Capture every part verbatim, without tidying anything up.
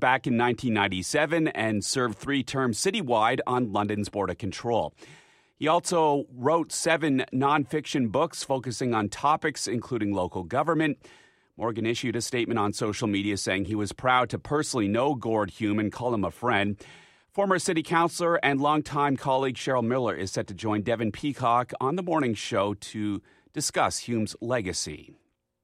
back in nineteen ninety-seven and served three terms citywide on London's Board of Control. He also wrote seven nonfiction books focusing on topics including local government. Morgan issued a statement on social media saying he was proud to personally know Gord Hume and call him a friend. Former city councillor and longtime colleague Cheryl Miller is set to join Devin Peacock on the morning show to discuss Hume's legacy.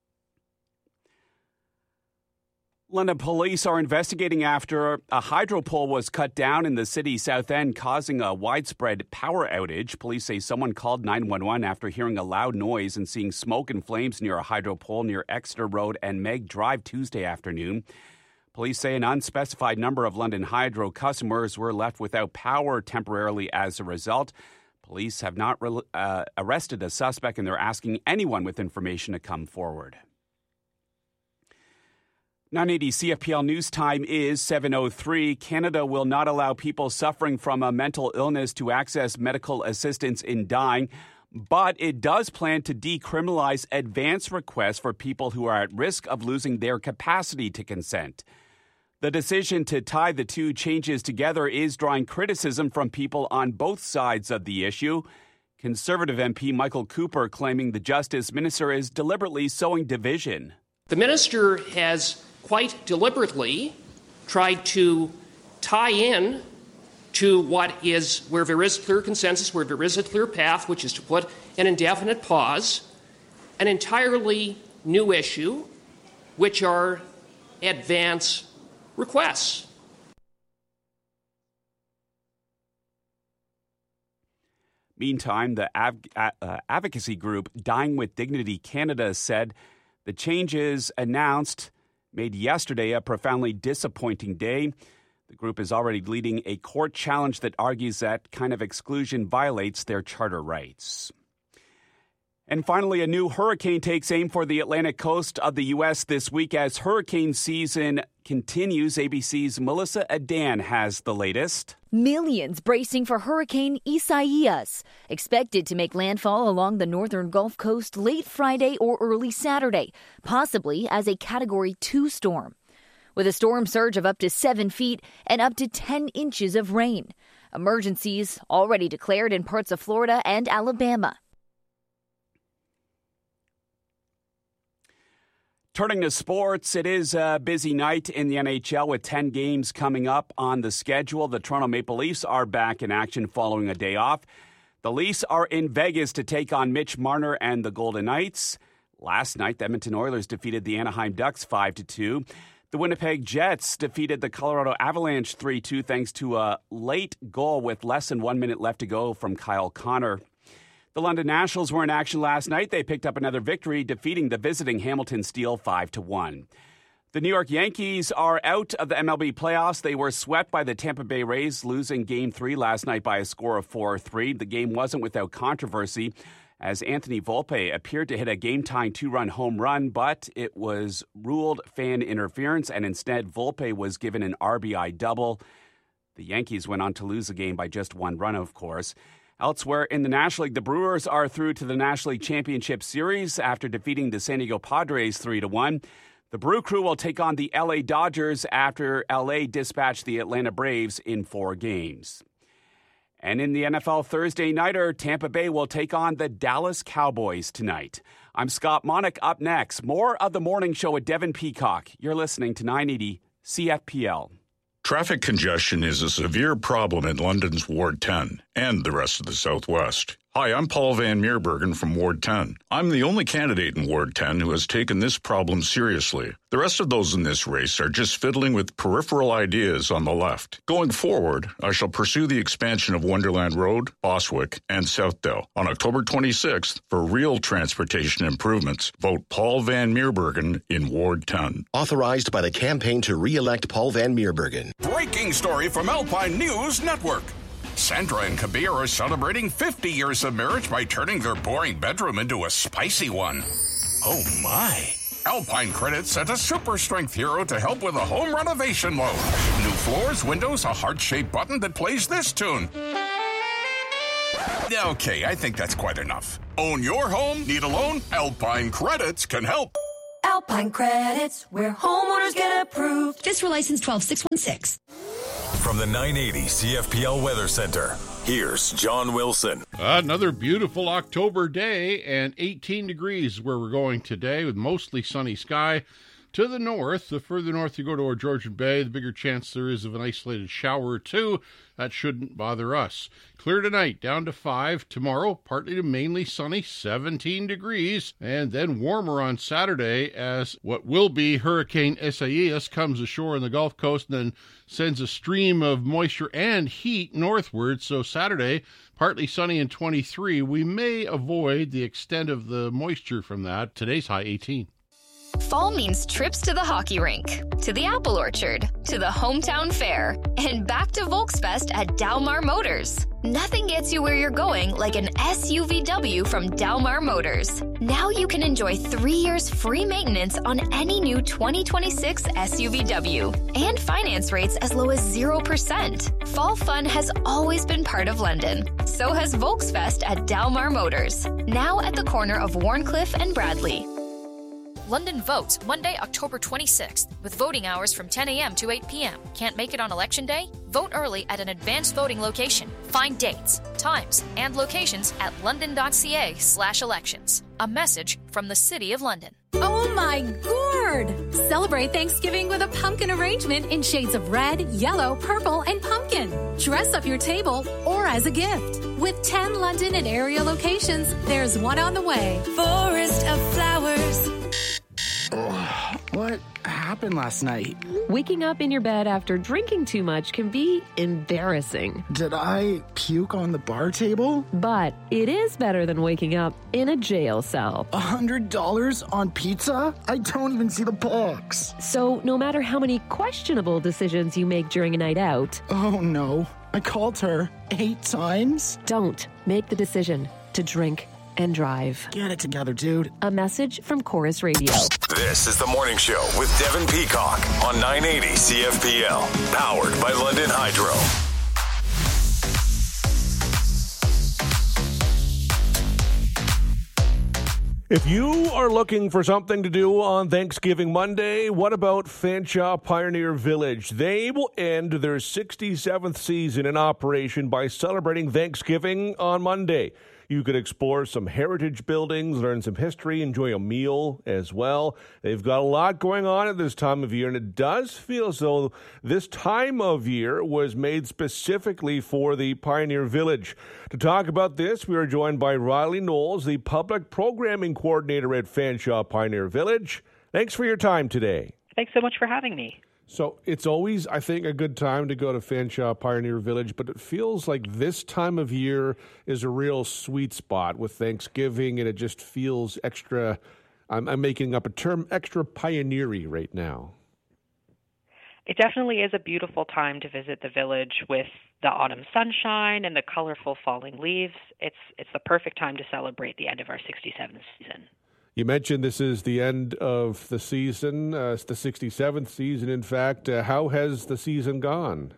London police are investigating after a hydro pole was cut down in the city's south end, causing a widespread power outage. Police say someone called nine one one after hearing a loud noise and seeing smoke and flames near a hydro pole near Exeter Road and Meg Drive Tuesday afternoon. Police say an unspecified number of London Hydro customers were left without power temporarily as a result. Police have not re- uh, arrested a suspect, and they're asking anyone with information to come forward. nine eighty C F P L News Time is seven oh three. Canada will not allow people suffering from a mental illness to access medical assistance in dying, but it does plan to decriminalize advance requests for people who are at risk of losing their capacity to consent. The decision to tie the two changes together is drawing criticism from people on both sides of the issue. Conservative M P Michael Cooper claiming the Justice Minister is deliberately sowing division. The Minister has quite deliberately tried to tie in to what is, where there is clear consensus, where there is a clear path, which is to put an indefinite pause, an entirely new issue, which are advance requests. Meantime, the av- uh, advocacy group Dying with Dignity Canada said the changes announced made yesterday a profoundly disappointing day. The group is already leading a court challenge that argues that kind of exclusion violates their charter rights. And finally, a new hurricane takes aim for the Atlantic coast of the U S this week as hurricane season continues. A B C's Melissa Adan has the latest. Millions bracing for Hurricane Isaias, expected to make landfall along the northern Gulf Coast late Friday or early Saturday, possibly as a Category two storm. With a storm surge of up to seven feet and up to ten inches of rain. Emergencies already declared in parts of Florida and Alabama. Turning to sports, it is a busy night in the N H L with ten games coming up on the schedule. The Toronto Maple Leafs are back in action following a day off. The Leafs are in Vegas to take on Mitch Marner and the Golden Knights. Last night, the Edmonton Oilers defeated the Anaheim Ducks five to two. The Winnipeg Jets defeated the Colorado Avalanche three two thanks to a late goal with less than one minute left to go from Kyle Connor. The London Nationals were in action last night. They picked up another victory, defeating the visiting Hamilton Steel five to one. The New York Yankees are out of the M L B playoffs. They were swept by the Tampa Bay Rays, losing Game three last night by a score of four three. The game wasn't without controversy, as Anthony Volpe appeared to hit a game-tying two-run home run, but it was ruled fan interference, and instead Volpe was given an R B I double. The Yankees went on to lose the game by just one run, of course. Elsewhere in the National League, the Brewers are through to the National League Championship Series after defeating the San Diego Padres three to one. The Brew Crew will take on the L A Dodgers after L A dispatched the Atlanta Braves in four games. And in the N F L Thursday nighter, Tampa Bay will take on the Dallas Cowboys tonight. I'm Scott Monick. Up next, more of the morning show with Devin Peacock. You're listening to nine eighty C F P L. Traffic congestion is a severe problem in London's Ward ten and the rest of the Southwest. Hi, I'm Paul Van Meerbergen from Ward ten. I'm the only candidate in Ward ten who has taken this problem seriously. The rest of those in this race are just fiddling with peripheral ideas on the left. Going forward, I shall pursue the expansion of Wonderland Road, Boswick, and Southdale. On October twenty-sixth, for real transportation improvements, vote Paul Van Meerbergen in Ward ten. Authorized by the campaign to re-elect Paul Van Meerbergen. Breaking story from Alpine News Network. Sandra and Kabir are celebrating fifty years of marriage by turning their boring bedroom into a spicy one. Oh my. Alpine Credit sent a super strength hero to help with a home renovation loan. New floors, windows, a heart-shaped button that plays this tune. Okay, I think that's quite enough. Own your home? Need a loan? Alpine Credits can help. Alpine Credits, where homeowners get approved. Fisker license twelve six one six. From the nine eighty C F P L Weather Center, here's John Wilson. Another beautiful October day, and eighteen degrees where we're going today with mostly sunny sky. To the north, the further north you go toward Georgian Bay, the bigger chance there is of an isolated shower or two. That shouldn't bother us. Clear tonight, down to five. Tomorrow, partly to mainly sunny, seventeen degrees. And then warmer on Saturday as what will be Hurricane Isaias comes ashore on the Gulf Coast and then sends a stream of moisture and heat northward. So Saturday, partly sunny and twenty-three. We may avoid the extent of the moisture from that. Today's high eighteen. Fall means trips to the hockey rink, to the apple orchard, to the hometown fair, and back to Volksfest at Dalmar Motors. Nothing gets you where you're going like an S U V W from Dalmar Motors. Now you can enjoy three years free maintenance on any new twenty twenty-six S U V W and finance rates as low as zero percent. Fall fun has always been part of London. So has Volksfest at Dalmar Motors, now at the corner of Warncliffe and Bradley. London votes Monday, October twenty-sixth, with voting hours from ten a.m. to eight p.m. Can't make it on Election Day? Vote early at an advanced voting location. Find dates, times, and locations at london.ca slash elections. A message from the City of London. Oh my gourd! Celebrate Thanksgiving with a pumpkin arrangement in shades of red, yellow, purple, and pumpkin. Dress up your table or as a gift. With ten London and area locations, there's one on the way. Forest of flowers. Oh, what happened last night? Waking up in your bed after drinking too much can be embarrassing. Did I puke on the bar table? But it is better than waking up in a jail cell. A hundred dollars on pizza? I don't even see the box. So no matter how many questionable decisions you make during a night out... Oh no, I called her eight times? Don't make the decision to drink and drive. Get it together, dude. A message from Chorus Radio. This is The Morning Show with Devin Peacock on nine eighty C F P L, powered by London Hydro. If you are looking for something to do on Thanksgiving Monday, what about Fanshawe Pioneer Village? They will end their sixty-seventh season in operation by celebrating Thanksgiving on Monday. You could explore some heritage buildings, learn some history, enjoy a meal as well. They've got a lot going on at this time of year, and it does feel as though this time of year was made specifically for the Pioneer Village. To talk about this, we are joined by Riley Knowles, the Public Programming Coordinator at Fanshawe Pioneer Village. Thanks for your time today. Thanks so much for having me. So it's always, I think, a good time to go to Fanshawe Pioneer Village, but it feels like this time of year is a real sweet spot with Thanksgiving, and it just feels extra, I'm, I'm making up a term, extra pioneery right now. It definitely is a beautiful time to visit the village with the autumn sunshine and the colorful falling leaves. It's, it's the perfect time to celebrate the end of our sixty-seventh season. You mentioned this is the end of the season, uh, it's the sixty-seventh season, in fact. Uh, how has the season gone?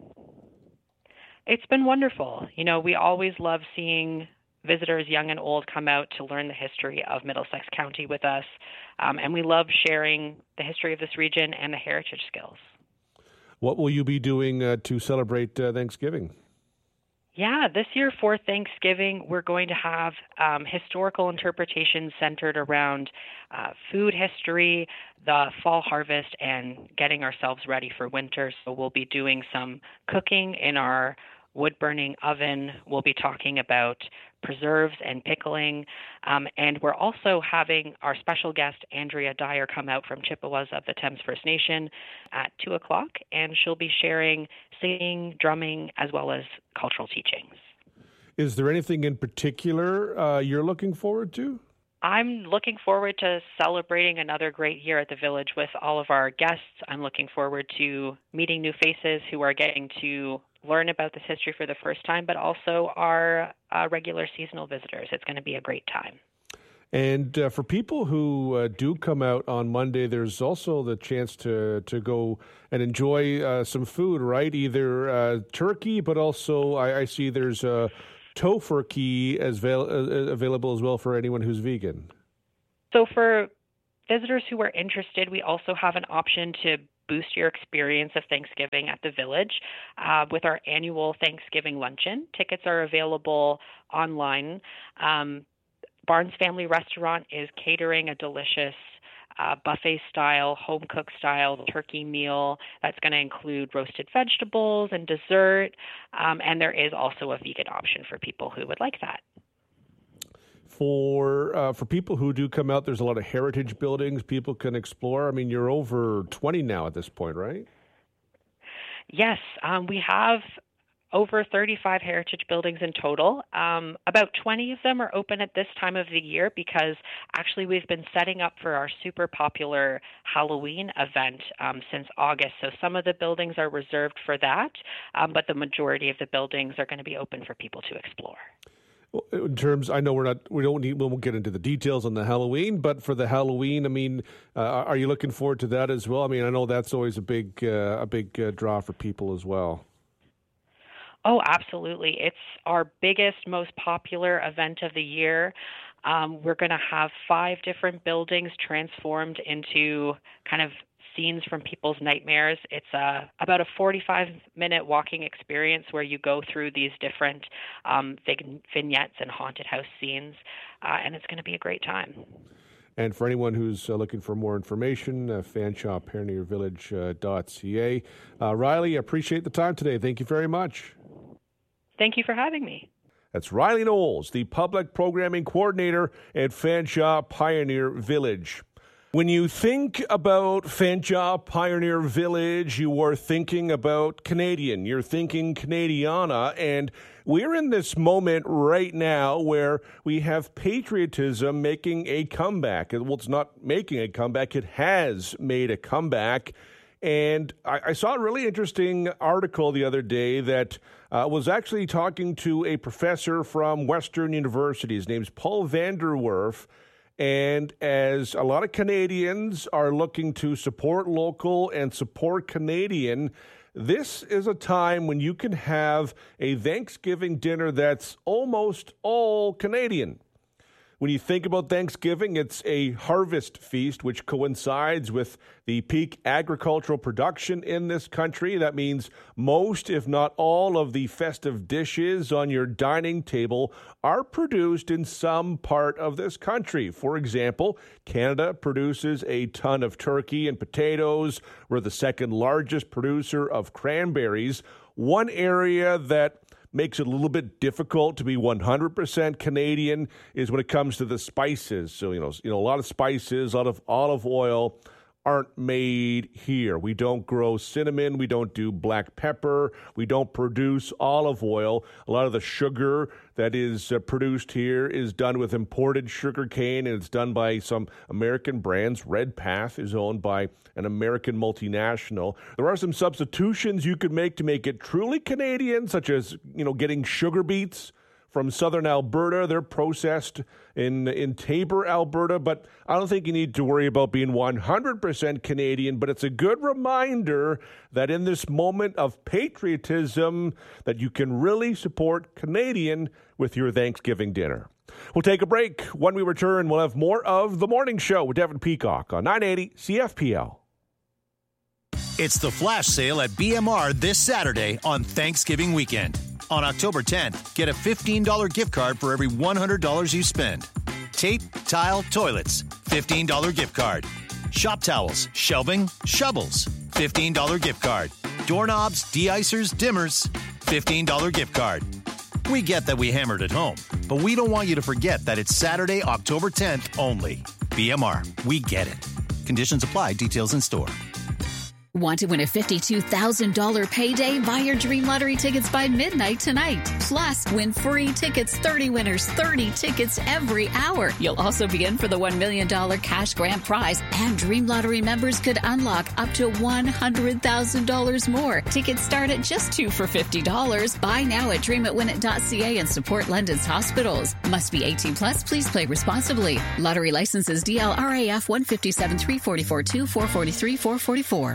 It's been wonderful. You know, we always love seeing visitors, young and old, come out to learn the history of Middlesex County with us, um, and we love sharing the history of this region and the heritage skills. What will you be doing uh, to celebrate uh, Thanksgiving? Yeah, this year for Thanksgiving, we're going to have um, historical interpretations centered around uh, food history, the fall harvest, and getting ourselves ready for winter. So we'll be doing some cooking in our wood-burning oven. We'll be talking about preserves and pickling. Um, and we're also having our special guest, Andrea Dyer, come out from Chippewas of the Thames First Nation at two o'clock, and she'll be sharing singing, drumming, as well as cultural teachings. Is there anything in particular uh, you're looking forward to? I'm looking forward to celebrating another great year at the Village with all of our guests. I'm looking forward to meeting new faces who are getting to learn about this history for the first time, but also our uh, regular seasonal visitors. It's going to be a great time. And uh, for people who uh, do come out on Monday, there's also the chance to, to go and enjoy uh, some food, right? Either uh, turkey, but also I, I see there's a tofurkey as val- uh, available as well for anyone who's vegan. So for visitors who are interested, we also have an option to boost your experience of Thanksgiving at the Village uh, with our annual Thanksgiving luncheon. Tickets are available online. Um, Barnes Family Restaurant is catering a delicious uh, buffet-style, home-cooked-style turkey meal that's going to include roasted vegetables and dessert, um, and there is also a vegan option for people who would like that. For uh, for people who do come out, there's a lot of heritage buildings people can explore. I mean, you're over twenty now at this point, right? Yes, um, we have over thirty-five heritage buildings in total. Um, about twenty of them are open at this time of the year because actually we've been setting up for our super popular Halloween event um, since August. So some of the buildings are reserved for that, um, but the majority of the buildings are going to be open for people to explore. In terms, I know we're not, we don't need, we won't get into the details on the Halloween, but for the Halloween, I mean, uh, are you looking forward to that as well? I mean, I know that's always a big, uh, a big uh, draw for people as well. Oh, absolutely. It's our biggest, most popular event of the year. Um, we're going to have five different buildings transformed into kind of scenes from people's nightmares. It's a, about a forty-five minute walking experience where you go through these different um, vignettes and haunted house scenes, uh, and it's going to be a great time. And for anyone who's uh, looking for more information, uh, fanshawe pioneer village dot c a. Uh, Riley, I appreciate the time today. Thank you very much. Thank you for having me. That's Riley Knowles, the Public Programming Coordinator at Fanshawe Pioneer Village. When you think about Fanshawe Pioneer Village, you are thinking about Canadian. You're thinking Canadiana, and we're in this moment right now where we have patriotism making a comeback. Well, it's not making a comeback. It has made a comeback. And I, I saw a really interesting article the other day that uh, was actually talking to a professor from Western University. His name's Paul Vander Werf. And as a lot of Canadians are looking to support local and support Canadian, this is a time when you can have a Thanksgiving dinner that's almost all Canadian. When you think about Thanksgiving, it's a harvest feast, which coincides with the peak agricultural production in this country. That means most, if not all, of the festive dishes on your dining table are produced in some part of this country. For example, Canada produces a ton of turkey and potatoes. We're the second largest producer of cranberries. One area that makes it a little bit difficult to be one hundred percent Canadian is when it comes to the spices. So, you know, you know, a lot of spices, a lot of olive oil aren't made here. We don't grow cinnamon. We don't do black pepper. We don't produce olive oil. A lot of the sugar that is uh, produced here is done with imported sugar cane, and it's done by some American brands. Redpath is owned by an American multinational. There are some substitutions you could make to make it truly Canadian, such as, you know, getting sugar beets from southern Alberta. They're processed in in Taber, Alberta, but I don't think you need to worry about being one hundred percent Canadian, but it's a good reminder that in this moment of patriotism that you can really support Canadian with your Thanksgiving dinner. We'll take a break. When we return, we'll have more of The Morning Show with Devin Peacock on nine eighty C F P L. It's the flash sale at B M R this Saturday on Thanksgiving weekend. On October tenth, get a fifteen dollars gift card for every one hundred dollars you spend. Tape, tile, toilets, fifteen dollars gift card. Shop towels, shelving, shovels, fifteen dollars gift card. Doorknobs, de-icers, dimmers, fifteen dollars gift card. We get that we hammered at home, but we don't want you to forget that it's Saturday, October tenth only. B M R, we get it. Conditions apply. Details in store. Want to win a fifty-two thousand dollars payday? Buy your Dream Lottery tickets by midnight tonight. Plus, win free tickets, thirty winners, thirty tickets every hour. You'll also be in for the one million dollars cash grand prize, and Dream Lottery members could unlock up to one hundred thousand dollars more. Tickets start at just two for fifty dollars. Buy now at dream it win it dot c a and support London's hospitals. Must be eighteen plus. Please play responsibly. Lottery licenses D L R A F one five seven three four four two four four three four four four.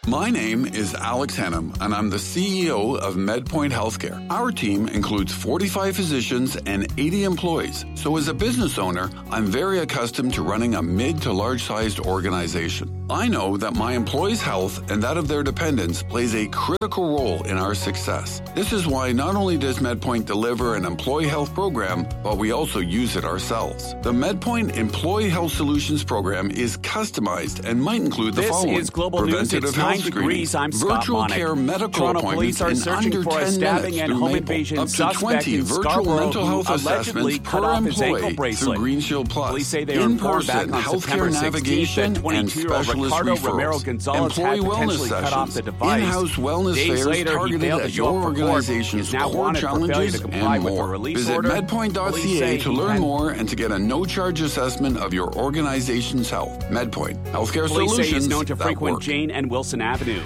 My name is Alex Hannum, and I'm the C E O of MedPoint Healthcare. Our team includes forty-five physicians and eighty employees. So as a business owner, I'm very accustomed to running a mid to large-sized organization. I know that my employees' health and that of their dependents plays a critical role in our success. This is why not only does MedPoint deliver an employee health program, but we also use it ourselves. The MedPoint Employee Health Solutions program is customized and might include the this following. This is Global News. It's nine degrees. I'm Scott virtual Monick. care medical Toronto appointments police are in searching under for a ten stabbing minutes and through home Maple. invasion Up to suspect twenty in virtual Scarborough mental who health allegedly assessments cut per off his ankle employee bracelet. through Green Shield Plus. Police say they were in informed back person on September healthcare sixteenth navigation that and twenty-two-year-old specialist Ricardo referrals, Romero Gonzalez had employee wellness potentially cut off sessions, the device. in-house wellness Days fairs later, he targeted failed to at show your up for court. organization's He's now core wanted for failure to challenges comply and with the more. release Visit order. medpoint dot Police c say a to he learn had- more and to get a no-charge assessment of your organization's health. MedPoint, healthcare Police say solutions he's known to that frequent work. Jane and Wilson Avenue.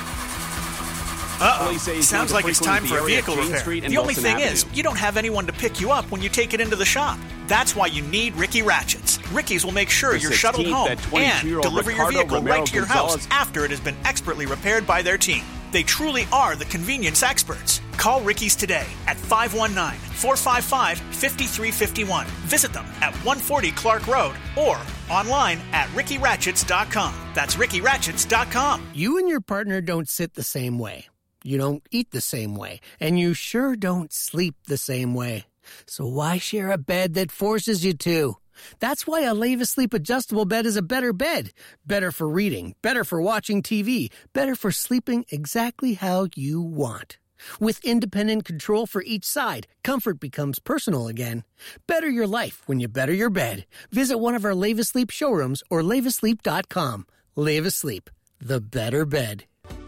Uh-oh. Police say he's Sounds known like to it's frequent time the for a area of vehicle Jane repair. Street and The only Wilson thing Avenue. is, you don't have anyone to pick you up when you take it into the shop. That's why you need Ricky Ratchets. Ricky's will make sure The you're shuttled sixteenth, home that and twenty-two-year-old deliver Ricardo your vehicle Romero right to your Gonzalez- house after it has been expertly repaired by their team. They truly are the convenience experts. Call Ricky's today at five one nine, four five five, five three five one. Visit them at one forty Clark Road or online at ricky ratchets dot com. That's ricky ratchets dot com. You and your partner don't sit the same way. You don't eat the same way. And you sure don't sleep the same way. So why share a bed that forces you to? That's why a Leva Sleep adjustable bed is a better bed. Better for reading, better for watching T V, better for sleeping exactly how you want. With independent control for each side, comfort becomes personal again. Better your life when you better your bed. Visit one of our Leva Sleep showrooms or leva sleep dot com. Leva Sleep, the better bed.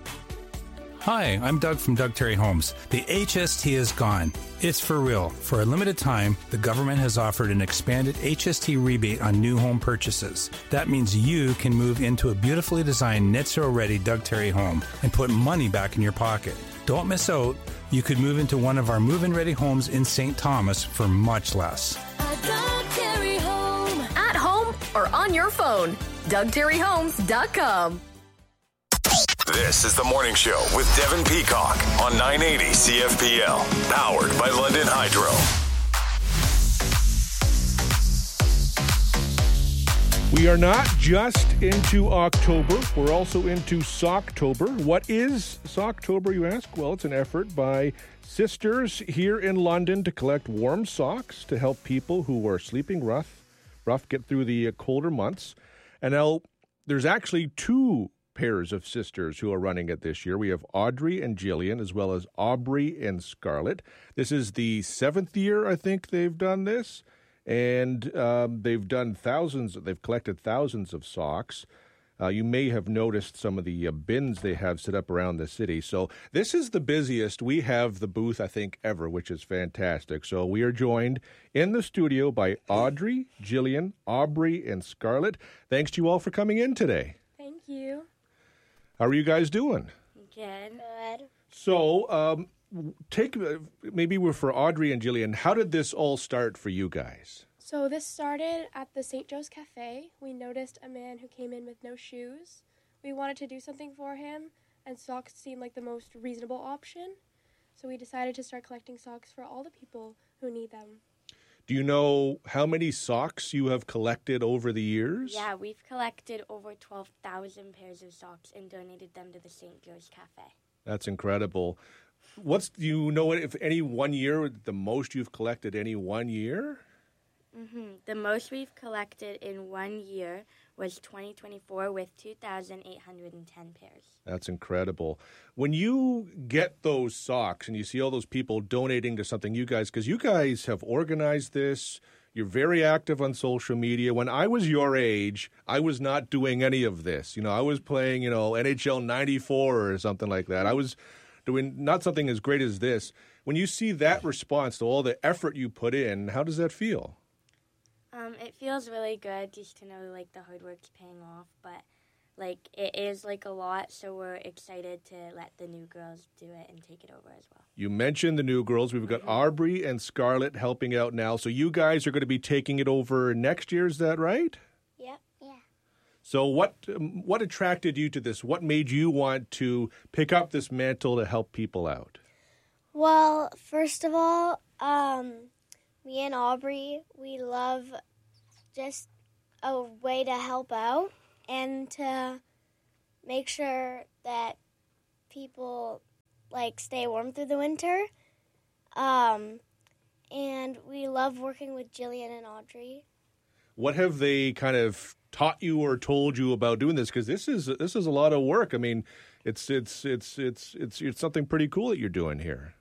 Hi, I'm Doug from Doug Terry Homes. The H S T is gone. It's for real. For a limited time, the government has offered an expanded H S T rebate on new home purchases. That means you can move into a beautifully designed net zero ready Doug Terry home and put money back in your pocket. Don't miss out. You could move into one of our move-in ready homes in Saint Thomas for much less. A Doug Terry home. At home or on your phone. Doug Terry Homes dot com. This is the morning show with Devin Peacock on nine eighty C F P L, powered by London Hydro. We are not just into October, we're also into Socktober. What is Socktober, you ask? Well, it's an effort by sisters here in London to collect warm socks to help people who are sleeping rough, rough get through the colder months. And now there's actually two pairs of sisters who are running it this year. We have Audrey and Jillian, as well as Aubrey and Scarlett. This is the seventh year, I think, they've done this. And um, they've done thousands, they've collected thousands of socks. Uh, you may have noticed some of the uh, bins they have set up around the city. So this is the busiest we have the booth, I think, ever, which is fantastic. So we are joined in the studio by Audrey, Jillian, Aubrey, and Scarlett. Thanks to you all for coming in today. Thank you. How are you guys doing? Good. Good. So, um, take maybe we're for Audrey and Jillian. How did this all start for you guys? So this started at the Saint Joe's Cafe. We noticed a man who came in with no shoes. We wanted to do something for him, and socks seemed like the most reasonable option. So we decided to start collecting socks for all the people who need them. Do you know how many socks you have collected over the years? Yeah, we've collected over twelve thousand pairs of socks and donated them to the Saint Joe's Cafe. That's incredible. What's, do you know if any one year, the most you've collected any one year? Mm-hmm. The most we've collected in one year was twenty twenty-four with two thousand eight hundred ten pairs. That's incredible. When you get those socks and you see all those people donating to something, you guys, because you guys have organized this, you're very active on social media. When I was your age, I was not doing any of this. You know, I was playing, you know, N H L ninety-four or something like that. I was doing not something as great as this. When you see that response to all the effort you put in, how does that feel? Um, it feels really good just to know, like, the hard work's paying off, but, like, it is, like, a lot, so we're excited to let the new girls do it and take it over as well. You mentioned the new girls. We've got mm-hmm. Aubrey and Scarlett helping out now, so you guys are going to be taking it over next year, is that right? Yep. Yeah. So what um, what attracted you to this? What made you want to pick up this mantle to help people out? Well, first of all, um, me and Aubrey, we love just a way to help out and to make sure that people, like, stay warm through the winter. Um, and we love working with Jillian and Audrey. What have they kind of taught you or told you about doing this? Because this is this is a lot of work. I mean, it's it's it's it's it's it's something pretty cool that you're doing here.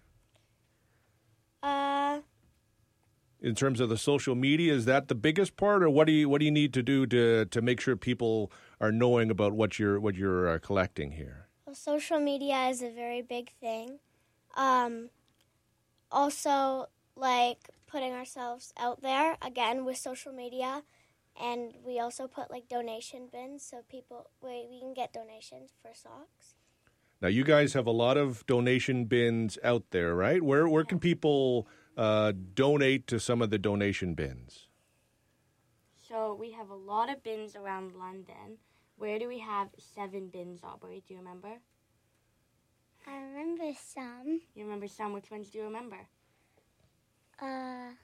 Uh, In terms of the social media, is that the biggest part, or what do you what do you need to do to to make sure people are knowing about what you're what you're uh, collecting here? well, social media is a very big thing. Um, also, like, putting ourselves out there, again, with social media. And we also put, like, donation bins so people, we, we can get donations for socks. Now, you guys have a lot of donation bins out there, right? Where where can people uh, donate to some of the donation bins? So we have a lot of bins around London. Where do we have seven bins, Aubrey? Do you remember? I remember some. You remember some? Which ones do you remember? Uh,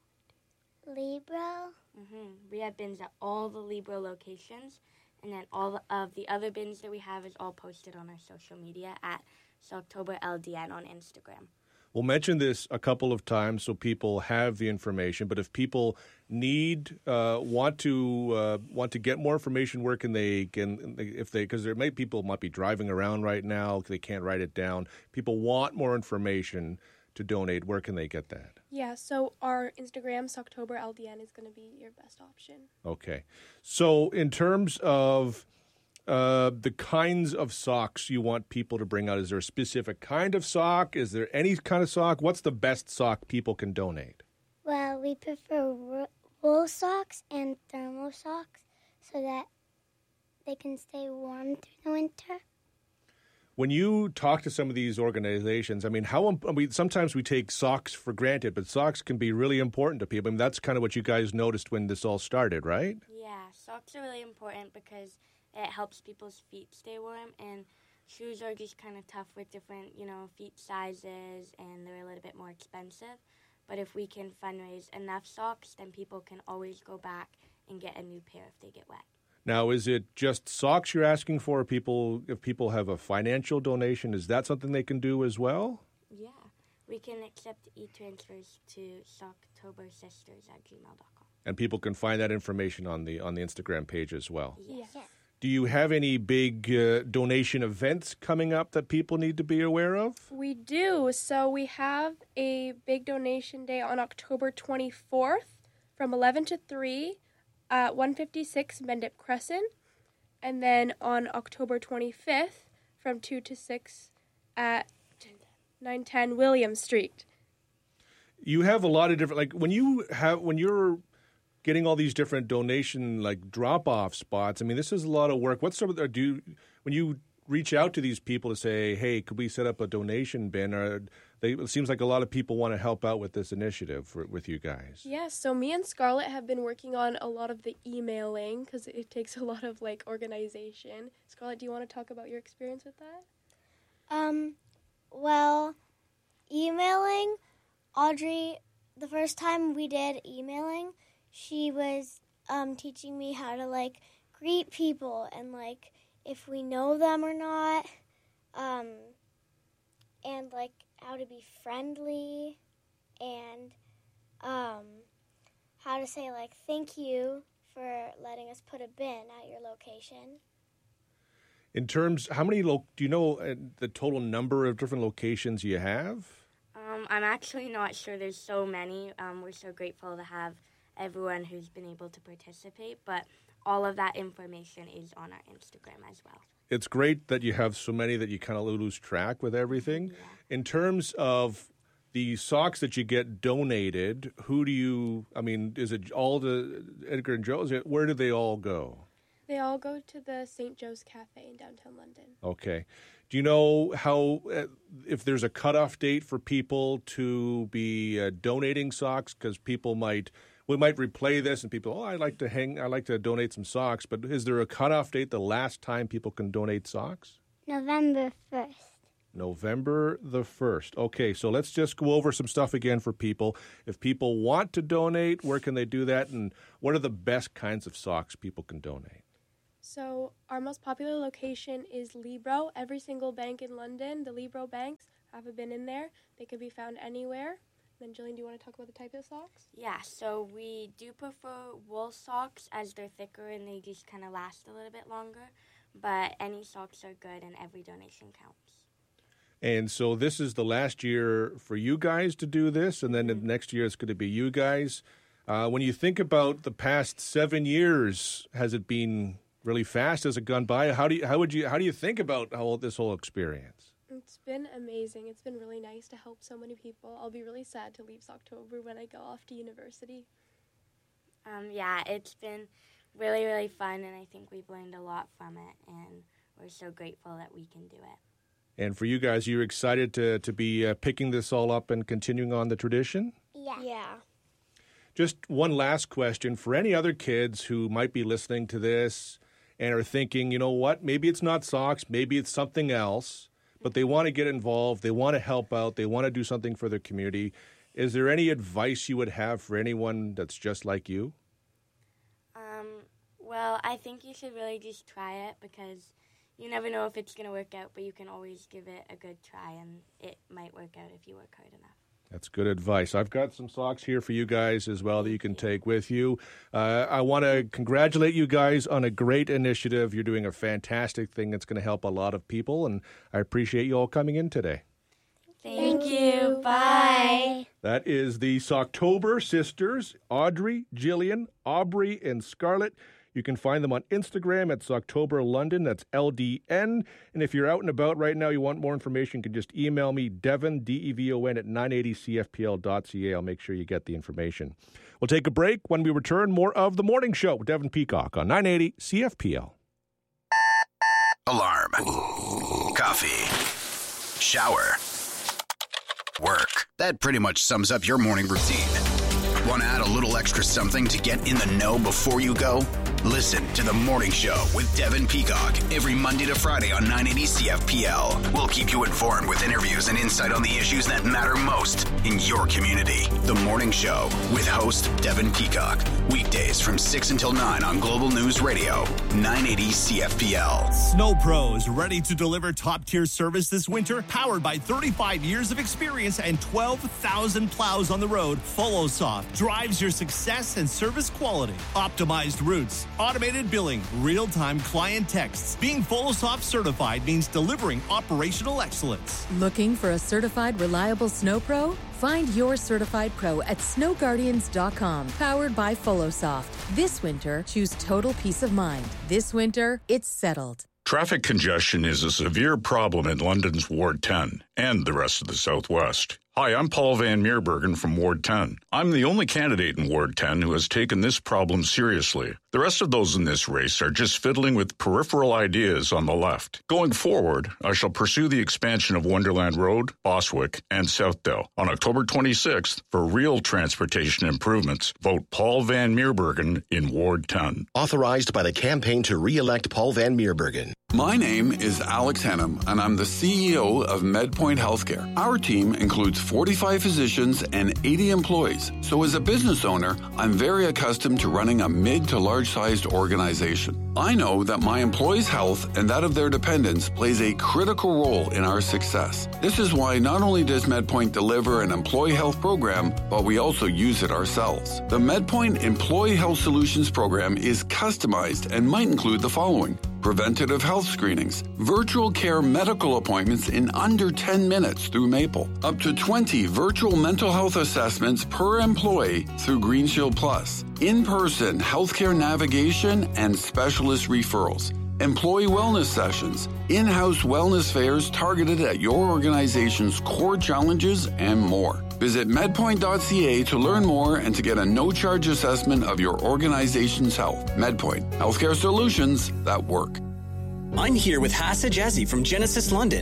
Libro. Mm-hmm. We have bins at all the Libro locations, and then all of the other bins that we have is all posted on our social media at Socktober L D N on Instagram. We'll mention this a couple of times so people have the information. But if people need, uh, want to, uh, want to get more information, where can they? Can if they? Because there may people might be driving around right now, they can't write it down. People want more information to donate. Where can they get that? Yeah, so our Instagram, Socktober L D N, is going to be your best option. Okay. So in terms of uh, the kinds of socks you want people to bring out, is there a specific kind of sock? Is there any kind of sock? What's the best sock people can donate? Well, we prefer wool socks and thermal socks so that they can stay warm through the winter. When you talk to some of these organizations, I mean, how I mean, sometimes we take socks for granted, but socks can be really important to people. I mean, that's kind of what you guys noticed when this all started, right? Yeah, socks are really important because it helps people's feet stay warm, and shoes are just kind of tough with different, you know, feet sizes, and they're a little bit more expensive. But if we can fundraise enough socks, then people can always go back and get a new pair if they get wet. Now, is it just socks you're asking for? People, if people have a financial donation, is that something they can do as well? Yeah, we can accept e-transfers to socktobersisters at gmail dot com. And people can find that information on the on the Instagram page as well. Yes. yes. Do you have any big uh, donation events coming up that people need to be aware of? We do. So we have a big donation day on October twenty-fourth from eleven to three. At one fifty-six Mendip Crescent, and then on October twenty-fifth from two to six at nine ten William Street. You have a lot of different, like when you have, when you're getting all these different donation, like drop-off spots, I mean, this is a lot of work. What's some of the, do you, when you reach out to these people to say, hey, could we set up a donation bin? Or they, it seems like a lot of people want to help out with this initiative for, with you guys. Yeah, so me and Scarlett have been working on a lot of the emailing because it takes a lot of, like, organization. Scarlett, do you want to talk about your experience with that? Um, well, emailing, Audrey, the first time we did emailing, she was um, teaching me how to, like, greet people and, like, if we know them or not, um, and, like, how to be friendly, and um, how to say, like, thank you for letting us put a bin at your location. In terms, how many, lo- do you know uh, the total number of different locations you have? Um, I'm actually not sure. There's so many. Um, we're so grateful to have everyone who's been able to participate, but all of that information is on our Instagram as well. It's great that you have so many that you kind of lose track with everything. Yeah. In terms of the socks that you get donated, who do you, I mean, is it all the Edgar and Joe? Is it, where do they all go? They all go to the Saint Joe's Cafe in downtown London. Okay. Do you know how, uh, if there's a cutoff date for people to be uh, donating socks? Because people might we might replay this and people, oh, I'd like to hang, I'd like to donate some socks. But is there a cutoff date, the last time people can donate socks? November first. November the first. Okay, so let's just go over some stuff again for people. If people want to donate, where can they do that? And what are the best kinds of socks people can donate? So our most popular location is Libro. Every single bank in London, the Libro banks, have been in there. They could be found anywhere. Then, Jillian, do you want to talk about the type of socks? Yeah, so we do prefer wool socks as they're thicker and they just kind of last a little bit longer. But any socks are good and every donation counts. And so this is the last year for you guys to do this, and then Mm-hmm. the next year it's going to be you guys. Uh, when you think about the past seven years, has it been really fast? Has it gone by? How do you how would you how do you think about how this whole experience? It's been amazing. It's been really nice to help so many people. I'll be really sad to leave October when I go off to university. Um, yeah, it's been really, really fun, and I think we've learned a lot from it, and we're so grateful that we can do it. And for you guys, you're excited to to be uh, picking this all up and continuing on the tradition? Yeah. Yeah. Just one last question for any other kids who might be listening to this and are thinking, you know what, maybe it's not socks, maybe it's something else, but they want to get involved, they want to help out, they want to do something for their community. Is there any advice you would have for anyone that's just like you? Um, well, I think you should really just try it because you never know if it's going to work out, but you can always give it a good try, and it might work out if you work hard enough. That's good advice. I've got some socks here for you guys as well that you can take with you. Uh, I want to congratulate you guys on a great initiative. You're doing a fantastic thing that's going to help a lot of people, and I appreciate you all coming in today. Thank you. Bye. That is the Socktober sisters, Audrey, Jillian, Aubrey, and Scarlett. You can find them on Instagram at Socktober London. That's L D N. And if you're out and about right now, you want more information, you can just email me, Devon, D E V O N, at nine eighty C F P L dot C A. I'll make sure you get the information. We'll take a break. When we return, more of The Morning Show with Devon Peacock on nine eighty C F P L. Alarm. Coffee. Shower. Work. That pretty much sums up your morning routine. Want to add a little extra something to get in the know before you go? Listen to The Morning Show with Devon Peacock every Monday to Friday on nine eighty C F P L. We'll keep you informed with interviews and insight on the issues that matter most in your community. The Morning Show with host Devon Peacock. Weekdays from six until nine on Global News Radio, nine eighty C F P L. Snow Pros, ready to deliver top-tier service this winter? Powered by thirty-five years of experience and twelve thousand plows on the road, FollowSoft drives your success and service quality. Optimized routes, automated billing, real-time client texts. Being FollowSoft certified means delivering operational excellence. Looking for a certified, reliable snow pro? Find your certified pro at snow guardians dot com. Powered by FollowSoft. This winter, choose total peace of mind. This winter, it's settled. Traffic congestion is a severe problem in London's Ward ten and the rest of the Southwest. Hi, I'm Paul Van Meerbergen from Ward ten. I'm the only candidate in Ward ten who has taken this problem seriously. The rest of those in this race are just fiddling with peripheral ideas on the left. Going forward, I shall pursue the expansion of Wonderland Road, Boswick, and Southdale. On October twenty-sixth, for real transportation improvements, vote Paul Van Meerbergen in Ward ten. Authorized by the campaign to re-elect Paul Van Meerbergen. My name is Alex Hennam, and I'm the C E O of MedPoint Healthcare. Our team includes forty-five physicians and eighty employees. So as a business owner, I'm very accustomed to running a mid to large-sized organization. I know that my employees' health and that of their dependents plays a critical role in our success. This is why not only does MedPoint deliver an employee health program, but we also use it ourselves. The MedPoint Employee Health Solutions program is customized and might include the following: preventative health screenings, virtual care medical appointments in under ten minutes through Maple, up to twenty virtual mental health assessments per employee through GreenShield Plus, in-person healthcare navigation and specialist referrals, employee wellness sessions, in-house wellness fairs targeted at your organization's core challenges, and more. Visit medpoint dot c a to learn more and to get a no-charge assessment of your organization's health. MedPoint, healthcare solutions that work. I'm here with Hassa Jazzy from Genesis London. Hassa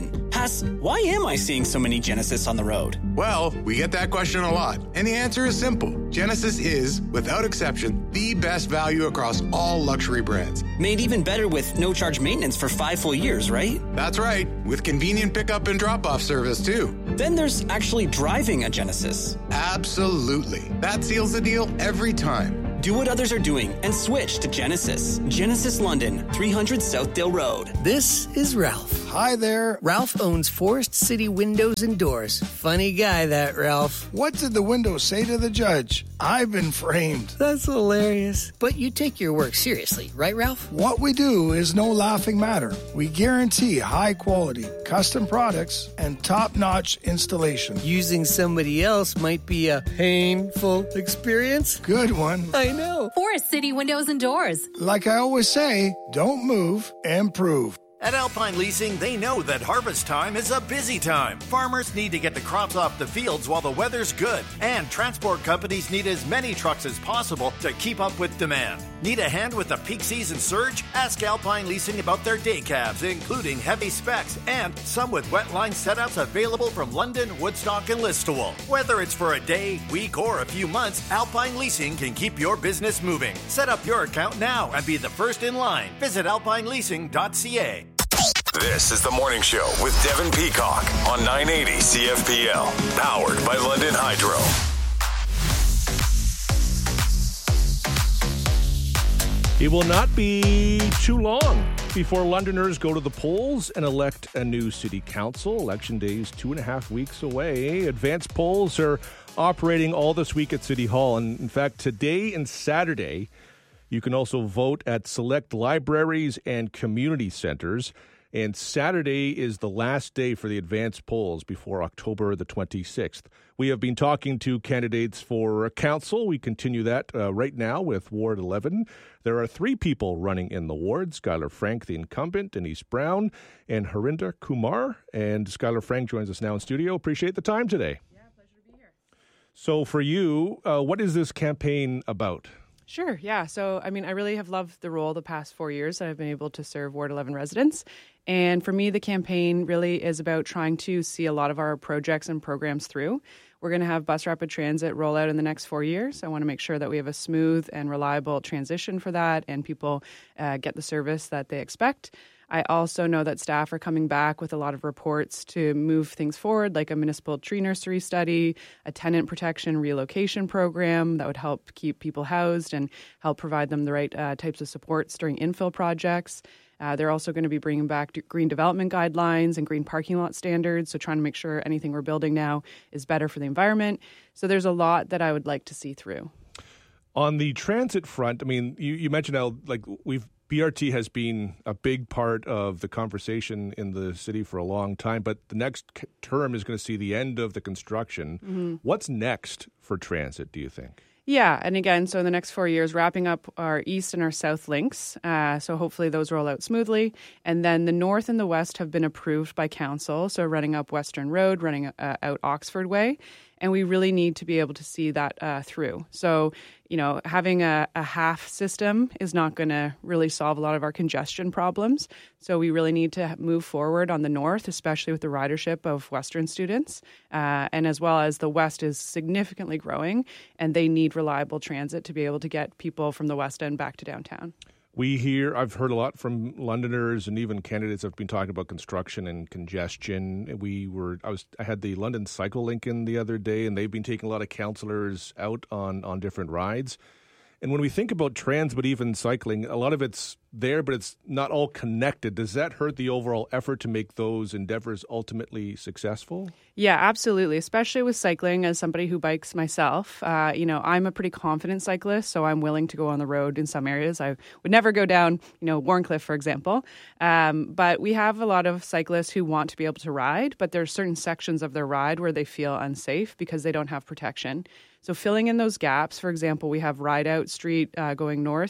Plus, why am I seeing so many Genesis on the road? Well, we get that question a lot, and the answer is simple. Genesis is, without exception, the best value across all luxury brands. Made even better with no-charge maintenance for five full years, right? That's right, with convenient pickup and drop-off service, too. Then there's actually driving a Genesis. Absolutely. That seals the deal every time. Do what others are doing and switch to Genesis. Genesis London, three hundred Southdale Road. This is Ralph. Hi there. Ralph owns Forest City Windows and Doors. Funny guy, that Ralph. What did the window say to the judge? I've been framed. That's hilarious. But you take your work seriously, right, Ralph? What we do is no laughing matter. We guarantee high quality, custom products, and top-notch installation. Using somebody else might be a painful experience. Good one. I know. Forest City Windows and Doors. Like I always say, don't move, improve. At Alpine Leasing, they know that harvest time is a busy time. Farmers need to get the crops off the fields while the weather's good. And transport companies need as many trucks as possible to keep up with demand. Need a hand with the peak season surge? Ask Alpine Leasing about their day cabs, including heavy specs and some with wet line setups available from London, Woodstock, and Listowel. Whether it's for a day, week, or a few months, Alpine Leasing can keep your business moving. Set up your account now and be the first in line. Visit alpine leasing dot c a. This is the Morning Show with Devin Peacock on nine eighty C F P L, powered by London Hydro. It will not be too long before Londoners go to the polls and elect a new city council. Election day is two and a half weeks away. Advanced polls are operating all this week at City Hall. And in fact, today and Saturday, you can also vote at select libraries and community centers. And Saturday is the last day for the advanced polls before October the twenty-sixth. We have been talking to candidates for council. We continue that uh, right now with Ward eleven. There are three people running in the ward: Skylar Frank, the incumbent, Denise Brown, and Harinder Kumar. And Skylar Frank joins us now in studio. Appreciate the time today. Yeah, pleasure to be here. So for you, uh, what is this campaign about? Sure, yeah. So, I mean, I really have loved the role the past four years that I've been able to serve Ward eleven residents. And for me, the campaign really is about trying to see a lot of our projects and programs through. We're going to have bus rapid transit roll out in the next four years. I want to make sure that we have a smooth and reliable transition for that and people uh, get the service that they expect. I also know that staff are coming back with a lot of reports to move things forward, like a municipal tree nursery study, a tenant protection relocation program that would help keep people housed and help provide them the right uh, types of supports during infill projects. Uh, they're also going to be bringing back green development guidelines and green parking lot standards, so trying to make sure anything we're building now is better for the environment. So there's a lot that I would like to see through. On the transit front, I mean, you, you mentioned how, like, we've B R T has been a big part of the conversation in the city for a long time, but the next term is going to see the end of the construction. Mm-hmm. What's next for transit, do you think? Yeah, and again, so in the next four years, wrapping up our east and our south links. Uh, so hopefully those roll out smoothly. And then the north and the west have been approved by council. So running up Western Road, running uh, out Oxford Way. And we really need to be able to see that uh, through. So, you know, having a, a half system is not going to really solve a lot of our congestion problems. So we really need to move forward on the north, especially with the ridership of Western students. Uh, and as well as the west is significantly growing, and they need reliable transit to be able to get people from the west end back to downtown. We hear, I've heard a lot from Londoners and even candidates have been talking about construction and congestion. We were, I was, I had the London Cycle Link in the other day, and they've been taking a lot of councillors out on, on different rides. And when we think about trans, but even cycling, a lot of it's there, but it's not all connected. Does that hurt the overall effort to make those endeavors ultimately successful? Yeah, absolutely. Especially with cycling, as somebody who bikes myself, uh, you know, I'm a pretty confident cyclist, so I'm willing to go on the road in some areas. I would never go down, you know, Warncliffe, for example. Um, but we have a lot of cyclists who want to be able to ride, but there are certain sections of their ride where they feel unsafe because they don't have protection. So filling in those gaps, for example, we have Ride Out Street uh, going north.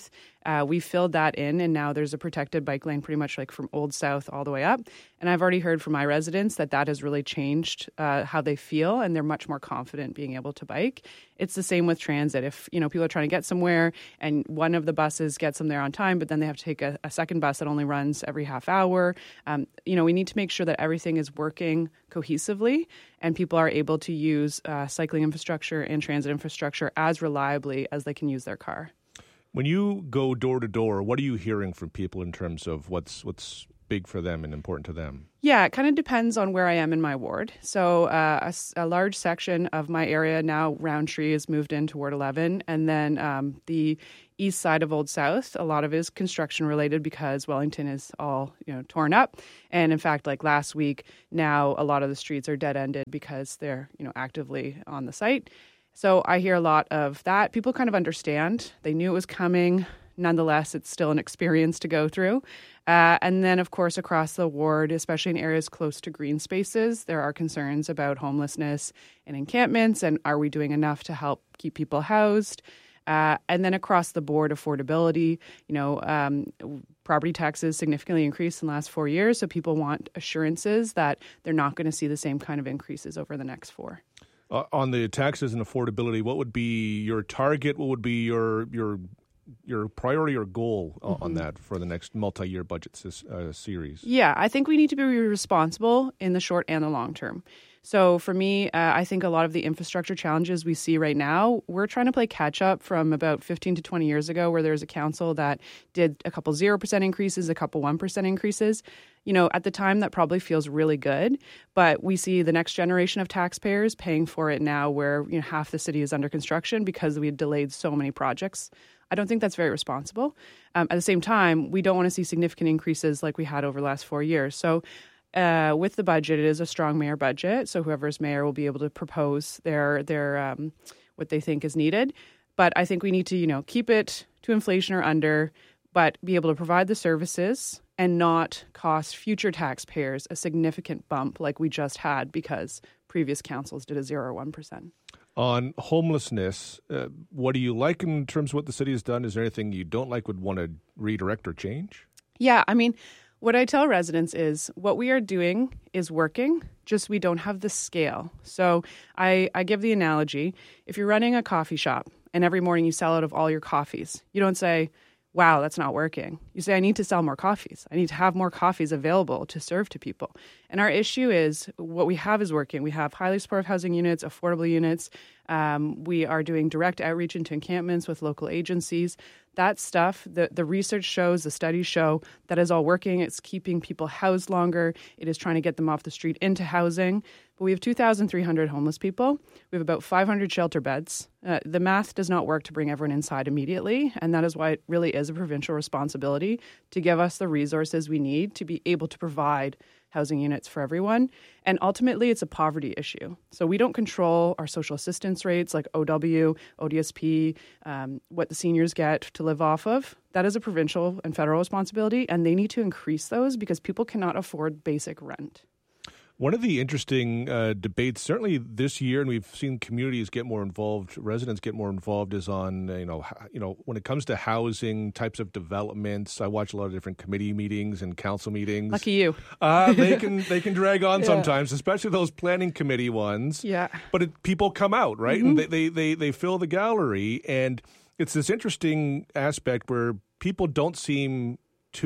Uh, we filled that in, and now there's a protected bike lane pretty much like from Old South all the way up. And I've already heard from my residents that that has really changed uh, how they feel, and they're much more confident being able to bike. It's the same with transit. If, you know, people are trying to get somewhere and one of the buses gets them there on time, but then they have to take a, a second bus that only runs every half hour. Um, you know, we need to make sure that everything is working cohesively and people are able to use uh, cycling infrastructure and transit infrastructure as reliably as they can use their car. When you go door to door, what are you hearing from people in terms of what's what's big for them and important to them? Yeah, it kind of depends on where I am in my ward. So uh, a, a large section of my area now, Roundtree, is moved into Ward eleven. And then um, the east side of Old South, a lot of it is construction related because Wellington is all, you know, torn up. And in fact, like last week, now a lot of the streets are dead-ended because they're, you know, actively on the site. So I hear a lot of that. People kind of understand. They knew it was coming. Nonetheless, it's still an experience to go through. Uh, and then, of course, across the ward, especially in areas close to green spaces, there are concerns about homelessness and encampments. And are we doing enough to help keep people housed? Uh, and then across the board, affordability. You know, um, property taxes significantly increased in the last four years. So people want assurances that they're not going to see the same kind of increases over the next four. Uh, on the taxes and affordability, what would be your target? What would be your your your priority or goal mm-hmm. on that for the next multi-year budget uh, series? Yeah, I think we need to be responsible in the short and the long term. So for me, uh, I think a lot of the infrastructure challenges we see right now, we're trying to play catch up from about fifteen to twenty years ago, where there was a council that did a couple zero percent increases, a couple one percent increases. You know, at the time, that probably feels really good, but we see the next generation of taxpayers paying for it now, where, you know, half the city is under construction because we had delayed so many projects. I don't think that's very responsible. Um, at the same time, we don't want to see significant increases like we had over the last four years. So uh, with the budget, it is a strong mayor budget. So whoever's mayor will be able to propose their their um, what they think is needed. But I think we need to, you know, keep it to inflation or under, but be able to provide the services and not cost future taxpayers a significant bump like we just had because previous councils did a zero or one percent. On homelessness, uh, what do you like in terms of what the city has done? Is there anything you don't like, would want to redirect or change? Yeah, I mean, what I tell residents is what we are doing is working, just we don't have the scale. So I, I give the analogy, if you're running a coffee shop and every morning you sell out of all your coffees, you don't say, wow, that's not working. You say, I need to sell more coffees. I need to have more coffees available to serve to people. And our issue is what we have is working. We have highly supportive housing units, affordable units. Um, we are doing direct outreach into encampments with local agencies. That stuff, the, the research shows, the studies show that is all working. It's keeping people housed longer. It is trying to get them off the street into housing. But we have two thousand three hundred homeless people. We have about five hundred shelter beds. Uh, the math does not work to bring everyone inside immediately, and that is why it really is a provincial responsibility to give us the resources we need to be able to provide housing units for everyone. And ultimately, it's a poverty issue. So we don't control our social assistance rates like O W, O D S P, um, what the seniors get to live off of. That is a provincial and federal responsibility, and they need to increase those because people cannot afford basic rent. One of the interesting uh, debates, certainly this year, and we've seen communities get more involved, residents get more involved, is on, uh, you know, h- you know, when it comes to housing, types of developments. I watch a lot of different committee meetings and council meetings. Lucky you. Uh, they can they can drag on Yeah. sometimes, especially those planning committee ones. Yeah. But it, people come out, right? Mhm. And they, they, they, they fill the gallery. And it's this interesting aspect where people don't seem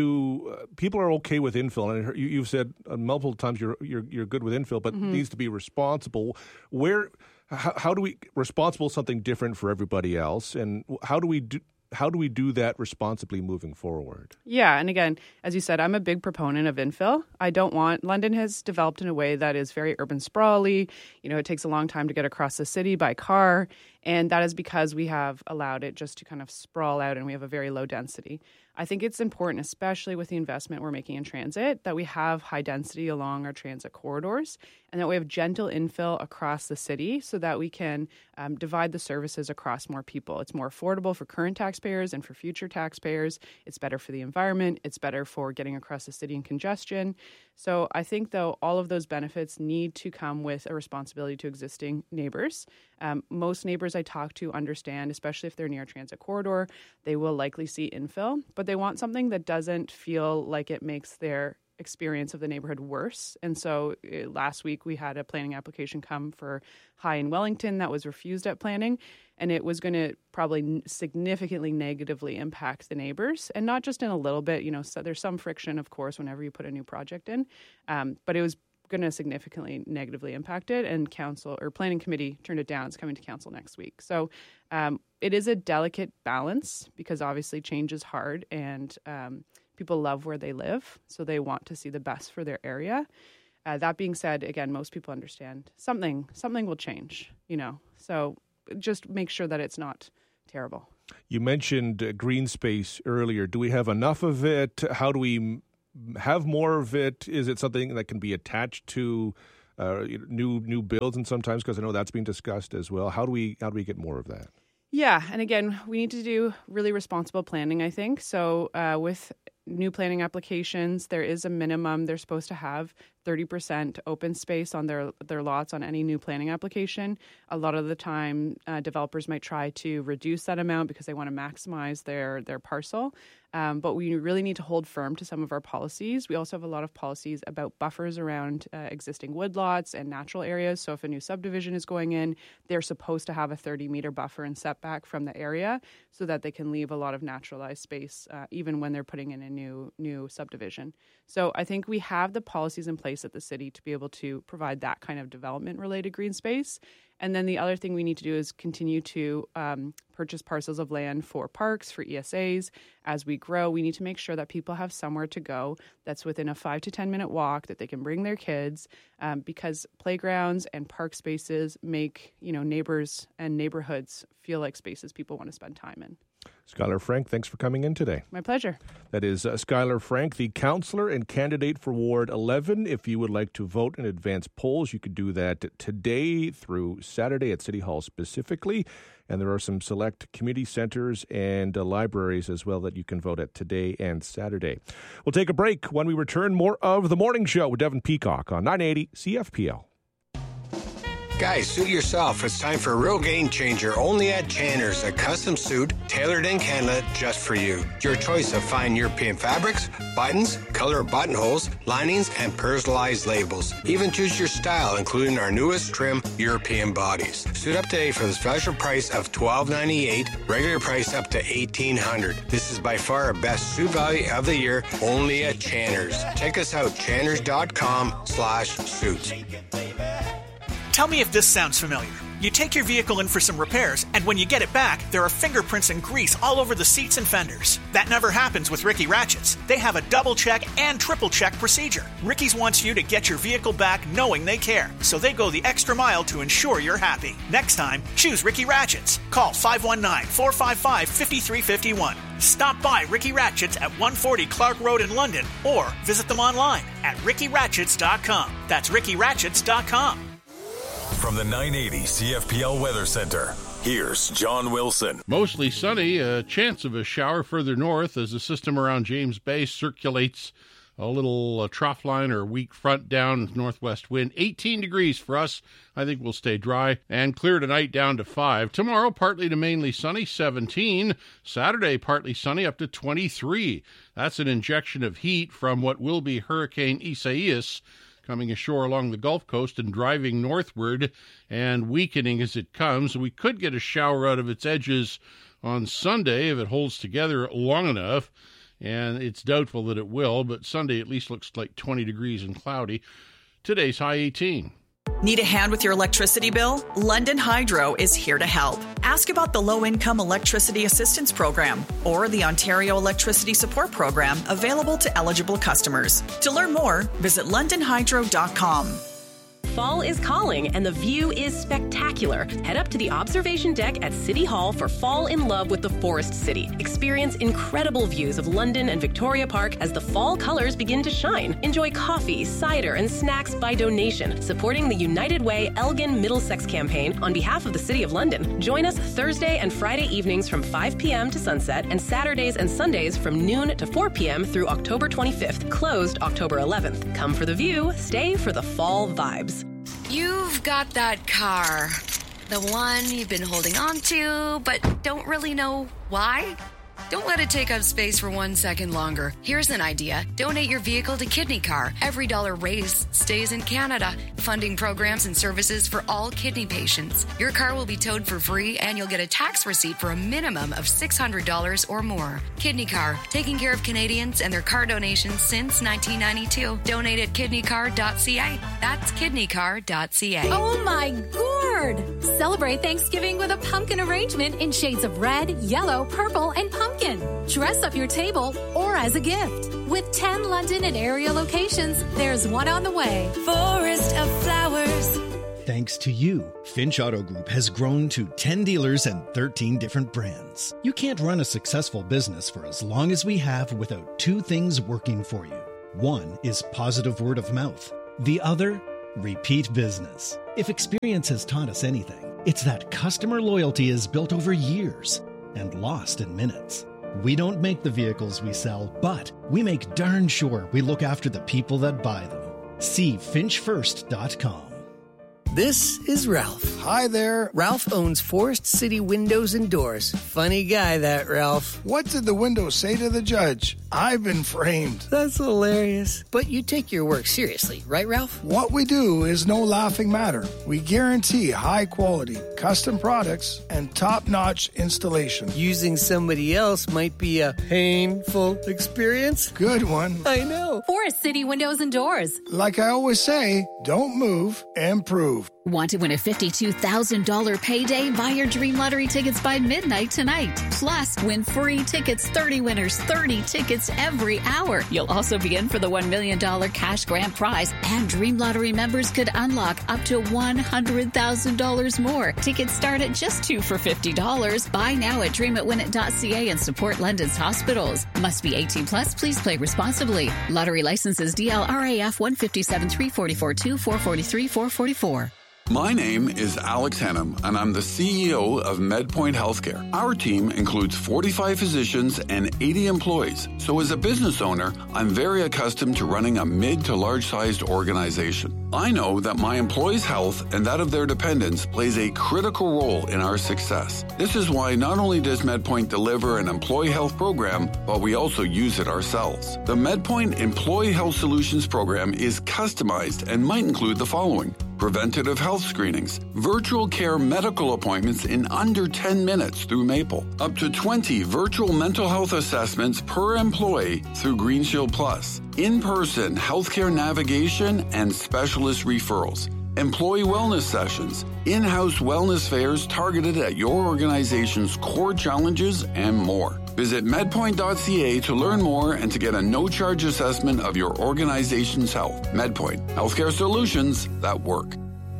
to uh, people are okay with infill, and you, you've said uh, multiple times you're you're you're good with infill, but Mhm. needs to be responsible. Where, how, how do we responsible something different for everybody else, and how do we do how do we do that responsibly moving forward? Yeah, and again, as you said, I'm a big proponent of infill. I don't want London has developed in a way that is very urban sprawly. You know, it takes a long time to get across the city by car, and that is because we have allowed it just to kind of sprawl out, and we have a very low density. I think it's important, especially with the investment we're making in transit, that we have high density along our transit corridors and that we have gentle infill across the city so that we can um, divide the services across more people. It's more affordable for current taxpayers and for future taxpayers. It's better for the environment. It's better for getting across the city in congestion. So I think, though, all of those benefits need to come with a responsibility to existing neighbors. Um, most neighbors I talk to understand, especially if they're near a transit corridor, they will likely see infill, but they want something that doesn't feel like it makes their experience of the neighborhood worse. And so uh, last week we had a planning application come for High in Wellington that was refused at planning, and it was going to probably significantly negatively impact the neighbors, and not just in a little bit. You know, so there's some friction, of course, whenever you put a new project in, um, but it was going to significantly negatively impact it, and council or planning committee turned it down. It's coming to council next week. So um, it is a delicate balance because obviously change is hard, and um, people love where they live, so they want to see the best for their area. Uh, that being said, again, most people understand something something will change, you know, so just make sure that it's not terrible. You mentioned uh, green space earlier. Do we have enough of it? How do we have more of it? Is it something that can be attached to uh, new new builds? And sometimes, because I know that's being discussed as well. How do we how do we get more of that? Yeah, and again, we need to do really responsible planning, I think. So uh, with new planning applications, there is a minimum. They're supposed to have thirty percent open space on their their lots on any new planning application. A lot of the time, uh, developers might try to reduce that amount because they want to maximize their, their parcel. Um, but we really need to hold firm to some of our policies. We also have a lot of policies about buffers around uh, existing woodlots and natural areas. So if a new subdivision is going in, they're supposed to have a thirty meter buffer and setback from the area so that they can leave a lot of naturalized space uh, even when they're putting in a new new subdivision. So I think we have the policies in place at the city to be able to provide that kind of development-related green space. And then the other thing we need to do is continue to um, purchase parcels of land for parks, for E S As. As we grow, we need to make sure that people have somewhere to go that's within a five to ten minute walk, that they can bring their kids, um, because playgrounds and park spaces make, you know, neighbors and neighborhoods feel like spaces people want to spend time in. Skylar Frank, thanks for coming in today. My pleasure. That is uh, Skylar Frank, the councillor and candidate for Ward eleven. If you would like to vote in advance polls, you could do that today through Saturday at City Hall specifically. And there are some select community centers and uh, libraries as well that you can vote at today and Saturday. We'll take a break. When we return, more of The Morning Show with Devin Peacock on nine eighty C F P L. Guys, suit yourself. It's time for a real game changer only at Channer's, a custom suit tailored in Canada just for you. Your choice of fine European fabrics, buttons, color buttonholes, linings, and personalized labels. Even choose your style, including our newest trim, European bodies. Suit up today for the special price of twelve ninety-eight, regular price up to eighteen hundred. This is by far our best suit value of the year, only at Channer's. Check us out, channers.com slash suits. Tell me if this sounds familiar. You take your vehicle in for some repairs, and when you get it back, there are fingerprints and grease all over the seats and fenders. That never happens with Ricky Ratchets. They have a double check and triple check procedure. Ricky's wants you to get your vehicle back knowing they care, so they go the extra mile to ensure you're happy. Next time, choose Ricky Ratchets. Call five one nine, four five five, five three five one. Stop by Ricky Ratchets at one forty Clark Road in London, or visit them online at ricky ratchets dot com. That's ricky ratchets dot com. From the nine eighty C F P L Weather Center, here's John Wilson. Mostly sunny, a chance of a shower further north as the system around James Bay circulates a little uh, trough line or weak front down northwest wind. eighteen degrees for us. I think we'll stay dry and clear tonight down to five. Tomorrow, partly to mainly sunny, seventeen. Saturday, partly sunny, up to twenty-three. That's an injection of heat from what will be Hurricane Isaias, coming ashore along the Gulf Coast and driving northward and weakening as it comes. We could get a shower out of its edges on Sunday if it holds together long enough, and it's doubtful that it will, but Sunday at least looks like twenty degrees and cloudy. Today's high eighteen. Need a hand with your electricity bill? London Hydro is here to help. Ask about the Low-Income Electricity Assistance Program or the Ontario Electricity Support Program available to eligible customers. To learn more, visit london hydro dot com. Fall is calling and the view is spectacular. Head up to the observation deck at City Hall for Fall in Love with the Forest City. Experience incredible views of London and Victoria Park as the fall colors begin to shine. Enjoy coffee, cider, and snacks by donation, supporting the United Way Elgin Middlesex campaign on behalf of the City of London. Join us Thursday and Friday evenings from five p.m. to sunset and Saturdays and Sundays from noon to four p.m. through October twenty-fifth. Closed October eleventh. Come for the view, stay for the fall vibes. You've got that car. The one you've been holding on to, but don't really know why? Don't let it take up space for one second longer. Here's an idea. Donate your vehicle to Kidney Car. Every dollar raised stays in Canada, funding programs and services for all kidney patients. Your car will be towed for free, and you'll get a tax receipt for a minimum of six hundred dollars or more. Kidney Car, taking care of Canadians and their car donations since nineteen ninety-two. Donate at kidney car dot c a. That's kidney car dot c a. Oh my gourd! Celebrate Thanksgiving with a pumpkin arrangement in shades of red, yellow, purple, and pumpkin. Dress up your table or as a gift. With ten London and area locations, there's one on the way. Forest of Flowers. Thanks to you, Finch Auto Group has grown to ten dealers and thirteen different brands. You can't run a successful business for as long as we have without two things working for you. One is positive word of mouth. The other, repeat business. If experience has taught us anything, it's that customer loyalty is built over years and lost in minutes. We don't make the vehicles we sell, but we make darn sure we look after the people that buy them. See finch first dot com. This is Ralph. Hi there. Ralph owns Forest City Windows and Doors. Funny guy, that Ralph. What did the window say to the judge? I've been framed. That's hilarious. But you take your work seriously, right, Ralph? What we do is no laughing matter. We guarantee high quality, custom products, and top-notch installation. Using somebody else might be a painful experience. Good one. I know. Forest City Windows and Doors. Like I always say, don't move, improve. Want to win a fifty-two thousand dollars payday? Buy your Dream Lottery tickets by midnight tonight. Plus, win free tickets, thirty winners, thirty tickets every hour. You'll also be in for the one million dollars cash grand prize, and Dream Lottery members could unlock up to one hundred thousand dollars more. Tickets start at just two for fifty dollars. Buy now at dream it win it dot c a and support London's hospitals. Must be eighteen plus. Please play responsibly. Lottery licenses D L R A F one five seven three four four two four four three four four four. My name is Alex Hennam, and I'm the C E O of MedPoint Healthcare. Our team includes forty-five physicians and eighty employees. So as a business owner, I'm very accustomed to running a mid to large-sized organization. I know that my employees' health and that of their dependents plays a critical role in our success. This is why not only does MedPoint deliver an employee health program, but we also use it ourselves. The MedPoint Employee Health Solutions program is customized and might include the following: preventative health screenings, virtual care medical appointments in under ten minutes through Maple, up to twenty virtual mental health assessments per employee through Green Shield Plus, in-person healthcare navigation and specialist referrals, employee wellness sessions, in-house wellness fairs targeted at your organization's core challenges, and more. Visit medpoint dot c a to learn more and to get a no-charge assessment of your organization's health. MedPoint, healthcare solutions that work.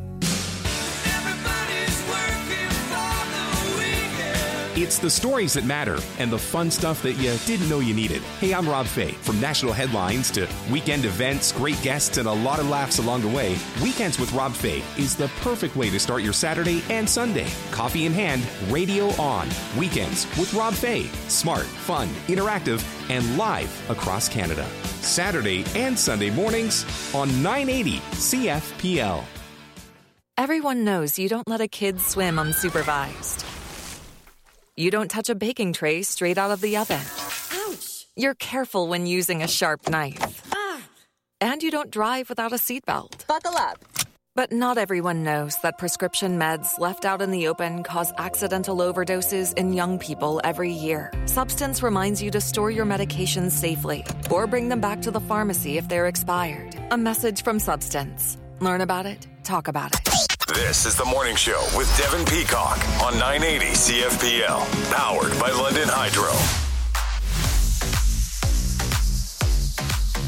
It's the stories that matter and the fun stuff that you didn't know you needed. Hey, I'm Rob Fay. From national headlines to weekend events, great guests, and a lot of laughs along the way, Weekends with Rob Fay is the perfect way to start your Saturday and Sunday. Coffee in hand, radio on. Weekends with Rob Fay. Smart, fun, interactive, and live across Canada. Saturday and Sunday mornings on nine eighty C F P L. Everyone knows you don't let a kid swim unsupervised. You don't touch a baking tray straight out of the oven. Ouch! You're careful when using a sharp knife. Ah. And you don't drive without a seatbelt. Buckle up. But not everyone knows that prescription meds left out in the open cause accidental overdoses in young people every year. Substance reminds you to store your medications safely or bring them back to the pharmacy if they're expired. A message from Substance. Learn about it. Talk about it. This is the Morning Show with Devin Peacock on nine eighty C F P L. Powered by London Hydro.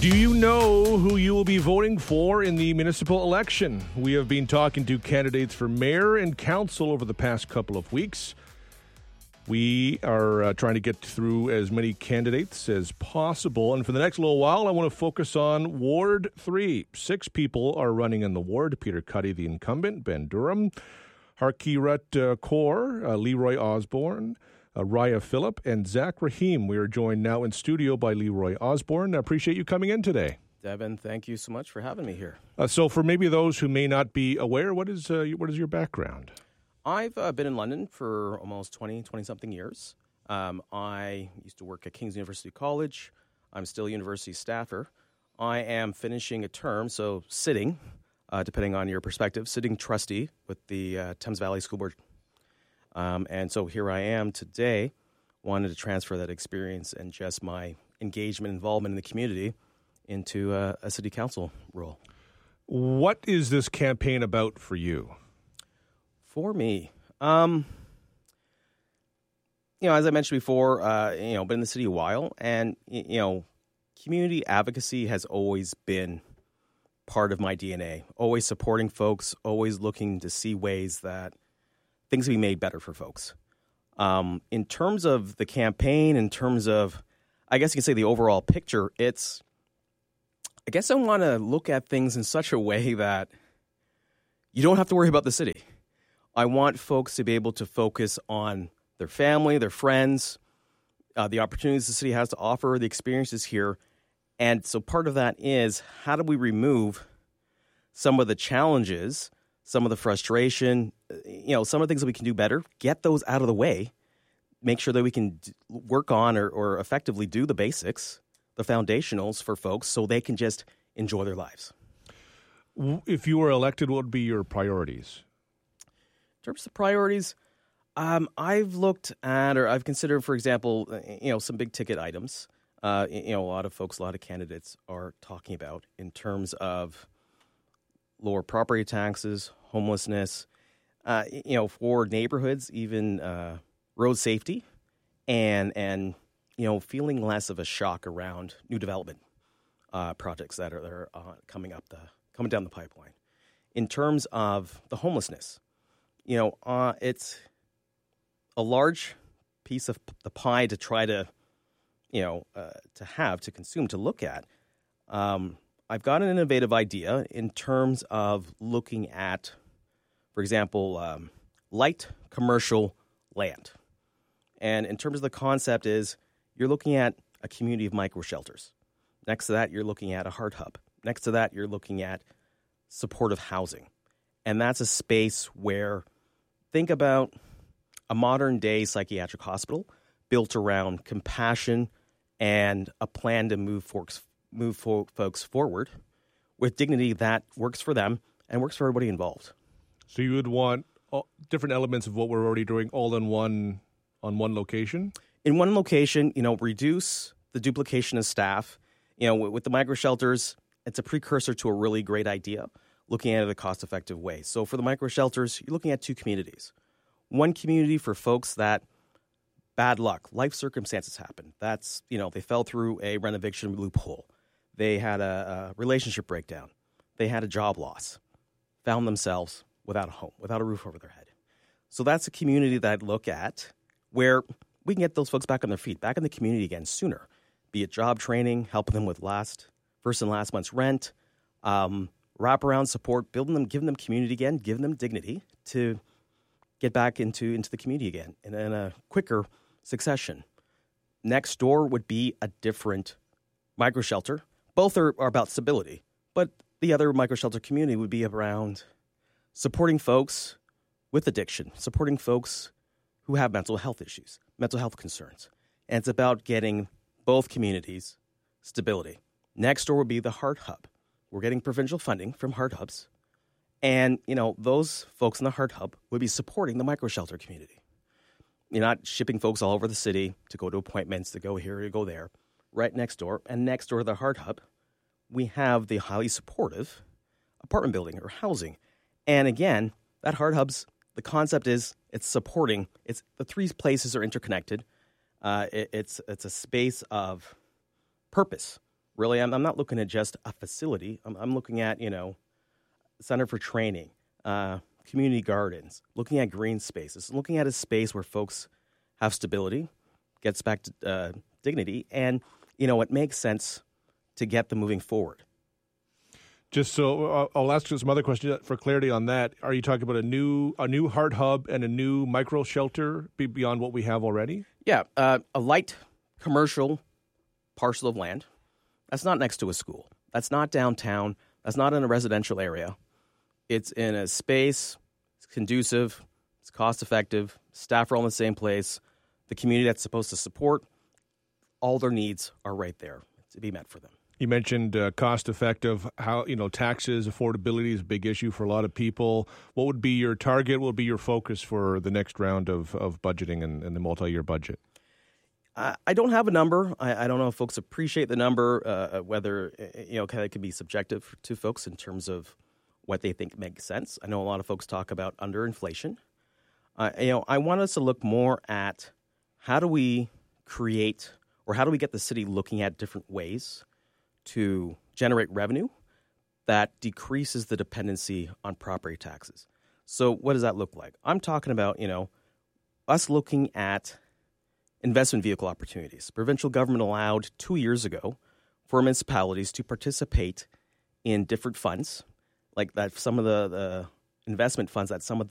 Do you know who you will be voting for in the municipal election? We have been talking to candidates for mayor and council over the past couple of weeks. We are uh, trying to get through as many candidates as possible. And for the next little while, I want to focus on Ward three. Six people are running in the ward. Peter Cuddy, the incumbent, Ben Durham, Harkirat uh, Kaur, uh, Leroy Osborne, Uh, Raya Phillip, and Zach Rahim. We are joined now in studio by Leroy Osborne. I appreciate you coming in today. Devin, thank you so much for having me here. Uh, so for maybe those who may not be aware, what is uh, what is your background? I've uh, been in London for almost twenty, twenty-something years. Um, I used to work at King's University College. I'm still a university staffer. I am finishing a term, so sitting, uh, depending on your perspective, sitting trustee with the uh, Thames Valley School Board. Um, and so here I am today, wanted to transfer that experience and just my engagement, involvement in the community into uh, a city council role. What is this campaign about for you? For me, um, you know, as I mentioned before, uh, you know, been in the city a while, and, you know, community advocacy has always been part of my D N A, always supporting folks, always looking to see ways that things can be made better for folks. Um, in terms of the campaign, in terms of, I guess you can say the overall picture, it's, I guess I want to look at things in such a way that you don't have to worry about the city. I want folks to be able to focus on their family, their friends, uh, the opportunities the city has to offer, the experiences here. And so part of that is, how do we remove some of the challenges, some of the frustration, you know, some of the things that we can do better, get those out of the way, make sure that we can d- work on or, or effectively do the basics, the foundationals for folks so they can just enjoy their lives. If you were elected, what would be your priorities? In terms of priorities, um, I've looked at, or I've considered, for example, you know, some big ticket items, uh, you know, a lot of folks, a lot of candidates are talking about in terms of lower property taxes, homelessness, uh, you know, for neighborhoods, even uh, road safety, and and you know, feeling less of a shock around new development uh, projects that are, that are uh, coming up the coming down the pipeline. In terms of the homelessness, you know, uh, it's a large piece of the pie to try to, you know, uh, to have to consume to look at. Um, I've got an innovative idea in terms of looking at, for example, um, light commercial land. And in terms of the concept is, you're looking at a community of micro shelters. Next to that, you're looking at a heart hub. Next to that, you're looking at supportive housing. And that's a space where, think about a modern day psychiatric hospital built around compassion and a plan to move folks move fo- folks forward with dignity that works for them and works for everybody involved. So you would want all, different elements of what we're already doing all in one on one location? In one location, you know, reduce the duplication of staff. You know, with, with the micro shelters, it's a precursor to a really great idea, looking at it in a cost-effective way. So for the micro shelters, you're looking at two communities. One community for folks that bad luck, life circumstances happen. That's, you know, they fell through a rent eviction loophole. They had a, a relationship breakdown. They had a job loss, found themselves without a home, without a roof over their head. So that's a community that I'd look at where we can get those folks back on their feet, back in the community again sooner, be it job training, helping them with last first and last month's rent, um, wraparound support, building them, giving them community again, giving them dignity to get back into, into the community again and in a quicker succession. Next door would be a different micro shelter. Both are, are about stability, but the other micro shelter community would be around supporting folks with addiction, supporting folks who have mental health issues, mental health concerns. And it's about getting both communities stability. Next door would be the Heart Hub. We're getting provincial funding from Heart Hubs. And, you know, those folks in the Heart Hub would be supporting the micro shelter community. You're not shipping folks all over the city to go to appointments, to go here, to go there. Right next door, and next door to the Heart Hub, we have the highly supportive apartment building or housing. And again, that Heart Hub's, the concept is it's supporting, it's the three places are interconnected. Uh, it, it's it's a space of purpose Really, I'm, I'm not looking at just a facility. I'm, I'm looking at, you know, Center for Training, uh, community gardens, looking at green spaces, looking at a space where folks have stability, gets back to uh, dignity, and, you know, it makes sense to get them moving forward. Just so uh, I'll ask you some other questions for clarity on that. Are you talking about a new a new heart hub and a new micro shelter beyond what we have already? Yeah, uh, a light commercial parcel of land. That's not next to a school. That's not downtown. That's not in a residential area. It's in a space. It's conducive. It's cost effective. Staff are all in the same place. The community that's supposed to support, all their needs are right there to be met for them. You mentioned uh, cost-effective, how, you know, taxes, affordability is a big issue for a lot of people. What would be your target? What would be your focus for the next round of, of budgeting and, and the multi-year budget? Uh, I don't have a number. I, I don't know if folks appreciate the number, uh, whether, you know, kind of can be subjective to folks in terms of what they think makes sense. I know a lot of folks talk about underinflation. Uh, you know, I want us to look more at how do we create or how do we get the city looking at different ways to generate revenue that decreases the dependency on property taxes. So what does that look like? I'm talking about, you know, us looking at investment vehicle opportunities. Provincial government allowed two years ago for municipalities to participate in different funds, like that some of the, the investment funds that some of